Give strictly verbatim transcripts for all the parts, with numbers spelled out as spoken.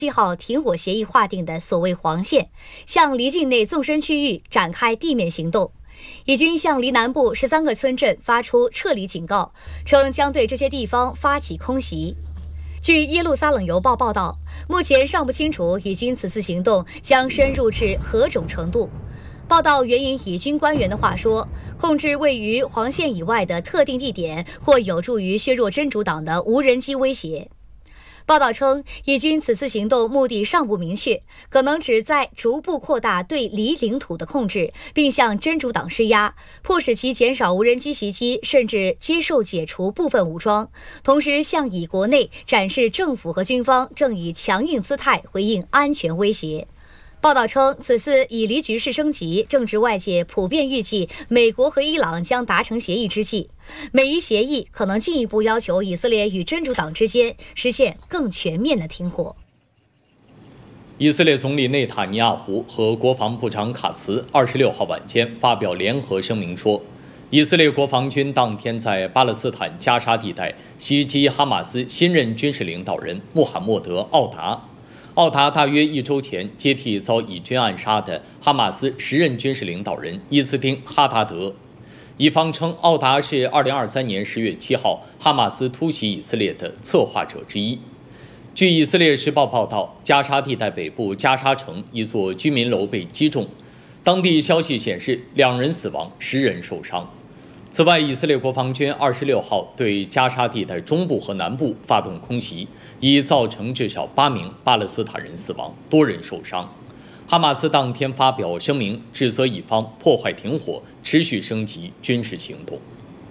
七号停火协议划定的所谓黄线，向离境内纵深区域展开地面行动。以军向离南部十三个村镇发出撤离警告，称将对这些地方发起空袭。据耶路撒冷邮报报道，目前尚不清楚以军此次行动将深入至何种程度。报道援引以军官员的话说，控制位于黄线以外的特定地点，或有助于削弱真主党的无人机威胁。报道称，以军此次行动目的尚不明确，可能旨在逐步扩大对离领土的控制，并向真主党施压，迫使其减少无人机袭击，甚至接受解除部分武装，同时向以国内展示政府和军方正以强硬姿态回应安全威胁。报道称，此次以离局势升级，正值外界普遍预计美国和伊朗将达成协议之际。美伊协议可能进一步要求以色列与真主党之间实现更全面的停火。 以色列总理内塔尼亚胡和国防部长卡茨二十六号晚间发表联合声明说，以色列国防军当天在巴勒斯坦加沙地带袭击哈马斯新任军事领导人穆罕默德·奥达。奥达大约一周前接替遭以军暗杀的哈马斯时任军事领导人伊斯丁·哈达德。以方称，奥达是二零二三年十月七号哈马斯突袭以色列的策划者之一。据以色列时报报道，加沙地带北部加沙城一座居民楼被击中，当地消息显示两人死亡，十人受伤。此外，以色列国防军二十六号对加沙地带中部和南部发动空袭，已造成至少八名巴勒斯坦人死亡，多人受伤。哈马斯当天发表声明，指责以方破坏停火，持续升级军事行动。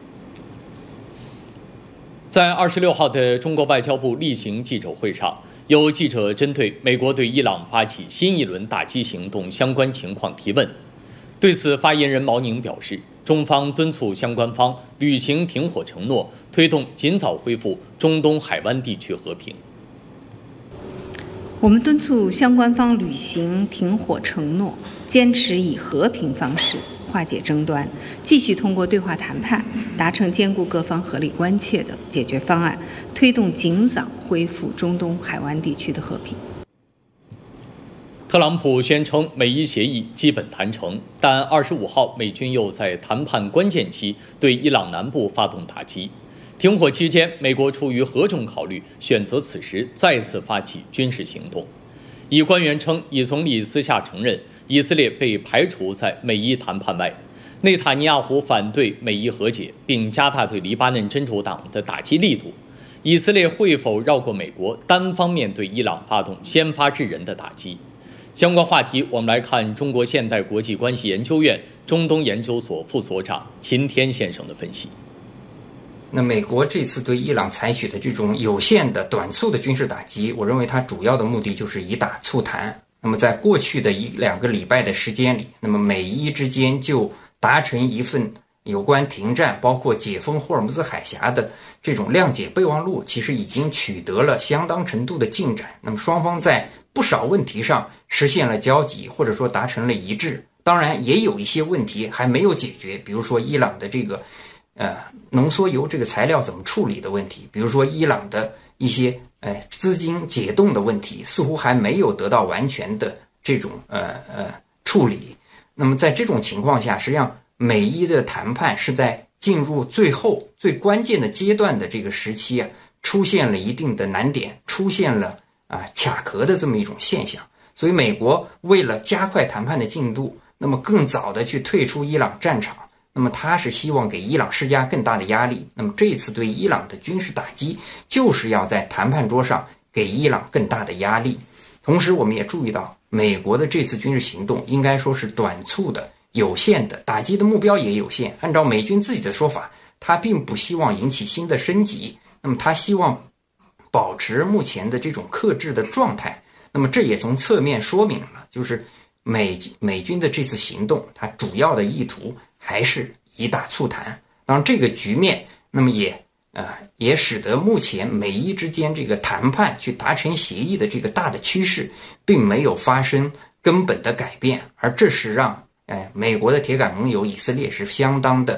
在二十六号的中国外交部例行记者会上，有记者针对美国对伊朗发起新一轮打击行动相关情况提问。对此，发言人毛宁表示，中方敦促相关方履行停火承诺，推动尽早恢复中东海湾地区和平。 我们敦促相关方履行停火承诺，坚持以和平方式化解争端，继续通过对话谈判达成兼顾各方合理关切的解决方案，推动尽早恢复中东海湾地区的和平。 特朗普宣称美伊协议基本谈成，但二十五号美军又在谈判关键期对伊朗南部发动打击。停火期间，美国出于何种考虑，选择此时再次发起军事行动？以官员称，以总理私下承认，以色列被排除在美伊谈判外。内塔尼亚胡反对美伊和解，并加大对黎巴嫩真主党的打击力度。以色列会否绕过美国，单方面对伊朗发动先发制人的打击？相关话题，我们来看中国现代国际关系研究院中东研究所副所长秦天先生的分析。 那美国这次对伊朗采取的这种有限的、短促的军事打击，我认为它主要的目的就是以打促谈。那么在过去的一两个礼拜的时间里，那么美伊之间就达成一份有关停战，包括解封霍尔木兹海峡的这种谅解备忘录，其实已经取得了相当程度的进展。那么双方在不少问题上实现了交集，或者说达成了一致。当然，也有一些问题还没有解决，比如说伊朗的这个呃浓缩铀这个材料怎么处理的问题，比如说伊朗的一些呃资金解冻的问题，似乎还没有得到完全的这种呃呃处理。那么在这种情况下，实际上美伊的谈判是在进入最后最关键的阶段的这个时期啊，出现了一定的难点，出现了啊卡壳的这么一种现象。所以美国为了加快谈判的进度，那么更早的去退出伊朗战场，那么他是希望给伊朗施加更大的压力。那么这一次对伊朗的军事打击，就是要在谈判桌上给伊朗更大的压力。同时我们也注意到，美国的这次军事行动应该说是短促的、有限的，打击的目标也有限。按照美军自己的说法，他并不希望引起新的升级，那么他希望保持目前的这种克制的状态。那么这也从侧面说明了，就是美美军的这次行动，它主要的意图还是以打促谈。当然这个局面，那么也呃也使得目前美伊之间这个谈判去达成协议的这个大的趋势并没有发生根本的改变，而这是让呃美国的铁杆盟友以色列是相当的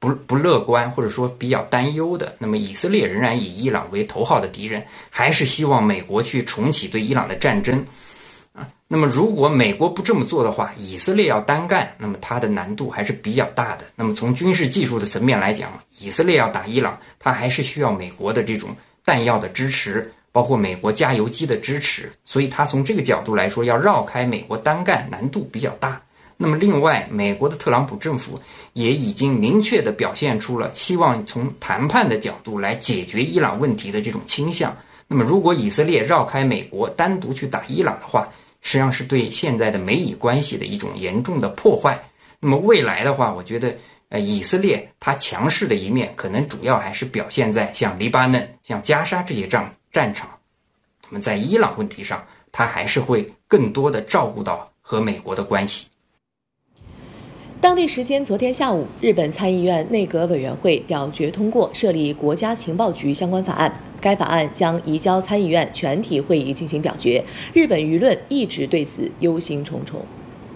不不乐观，或者说比较担忧的。那么以色列仍然以伊朗为头号的敌人，还是希望美国去重启对伊朗的战争啊。那么如果美国不这么做的话，以色列要单干，那么它的难度还是比较大的。那么从军事技术的层面来讲，以色列要打伊朗，它还是需要美国的这种弹药的支持，包括美国加油机的支持，所以它从这个角度来说，要绕开美国单干难度比较大。那么另外，美国的特朗普政府也已经明确地表现出了希望从谈判的角度来解决伊朗问题的这种倾向。那么如果以色列绕开美国单独去打伊朗的话，实际上是对现在的美以关系的一种严重的破坏。那么未来的话，我觉得呃，以色列它强势的一面可能主要还是表现在像黎巴嫩、像加沙这些战战场。那么在伊朗问题上，它还是会更多的照顾到和美国的关系。 当地时间昨天下午，日本参议院内阁委员会表决通过设立国家情报局相关法案。该法案将移交参议院全体会议进行表决。日本舆论一直对此忧心忡忡。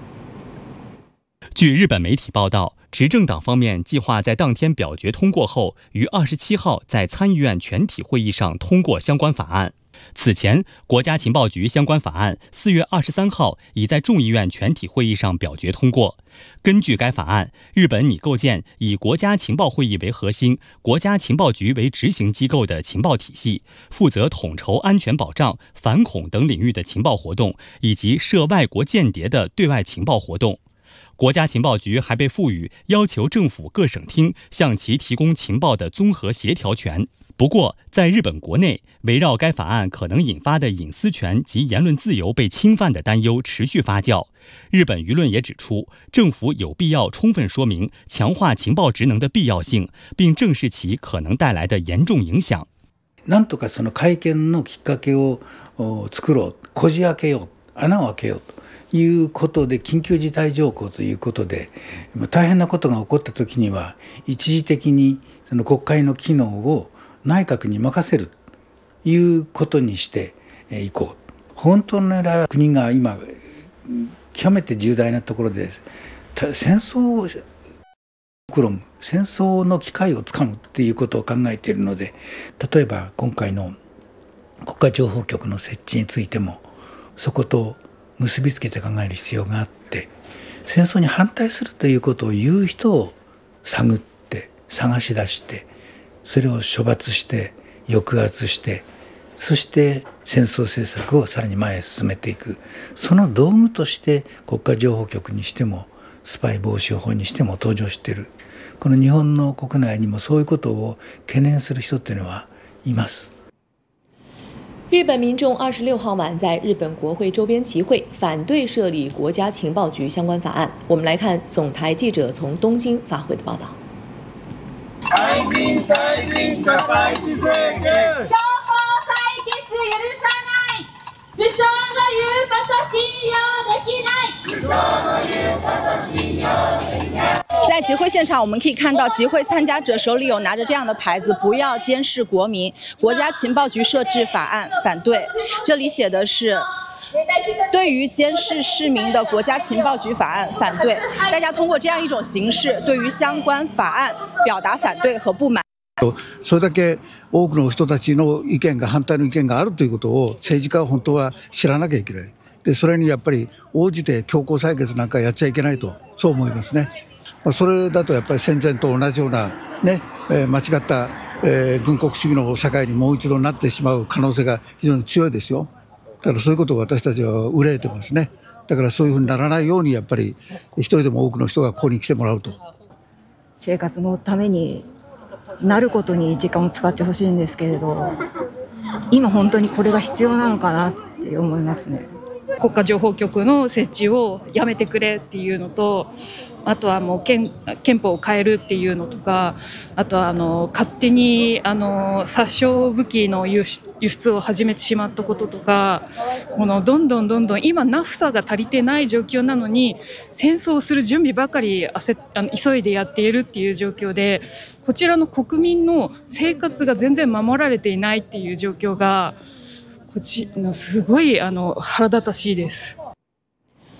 据日本媒体报道，执政党方面计划在当天表决通过后，于二十七号在参议院全体会议上通过相关法案。此前，国家情报局相关法案四月二十三号已在众议院全体会议上表决通过。根据该法案，日本拟构建以国家情报会议为核心、国家情报局为执行机构的情报体系，负责统筹安全保障、反恐等领域的情报活动，以及涉外国间谍的对外情报活动。国家情报局还被赋予要求政府各省厅向其提供情报的综合协调权。不过，在日本国内，围绕该法案可能引发的隐私权及言论自由被侵犯的担忧持续发酵。日本舆论也指出，政府有必要充分说明强化情報職能的必要性，并正视其可能带来的严重影响。 なんとかその会見のきっかけを作ろう、こじ開けよう、穴を開けようということで、緊急事態条項ということで、大変なことが起こったときには一時的にその国会の機能を内閣に任せるということにしていこう。本当の狙いは国が今極めて重大なところで戦争を試む、戦争の機会をつかむっていうことを考えているので、例えば今回の国家情報局の設置についてもそこと結びつけて考える必要があって、戦争に反対するということを言う人を探って探し出して、それを処罰して抑圧して、そして戦争政策をさらに前へ進めていく、その道具として国家情報局にしてもスパイ防止法にしても登場している。この日本の国内にもそういうことを懸念する人というのはいます。 日本民众二十六号晚在日本国会周边集会，反对设立国家情报局相关法案。我们来看总台记者从東京发回的报道。 最近最近社会主義政権。情報対決許さない。首相の言うこと信用できない。首相の言うこと信用できない。 在集会现场，我们可以看到集会参加者手里有拿着这样的牌子：不要监视国民，国家情报局设置法案反对。这里写的是对于监视市民的国家情报局法案反对。大家通过这样一种形式，对于相关法案表达反对和不满。 それだけ多くの人たちの意見が反対の意見があるということを政治家は本当は知らなきゃいけない。で、それにやっぱり応じて強行採決なんかやっちゃいけないと、そう思いますね。それだとやっぱり戦前と同じようなね、えー、間違った、えー、軍国主義の社会にもう一度なってしまう可能性が非常に強いですよ。だからそういうことを私たちは憂えてますね。だからそういうふうにならないようにやっぱり一人でも多くの人がここに来てもらうと。 生活のためになることに時間を使ってほしいんですけれど、今本当にこれが必要なのかなって思いますね。 国家情報局の設置をやめてくれっていうのと、あとはもう 憲, 憲法を変えるっていうのとか、あとはあの勝手にあの殺傷武器の輸出を始めてしまったこととか、このどんどんどんどん今ナフサが足りてない状況なのに戦争をする準備ばかり焦あの急いでやっているっていう状況で、こちらの国民の生活が全然守られていないっていう状況がこっちのすごいあの腹立たしいです。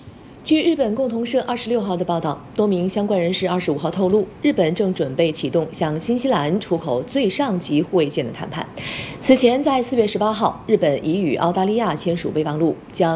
据日本共同社二十六号的报道，多名相关人士二十五号透露，日本正准备启动向新西兰出口最上级护卫舰的谈判。此前，在四月十八号，日本已与澳大利亚签署备忘录，将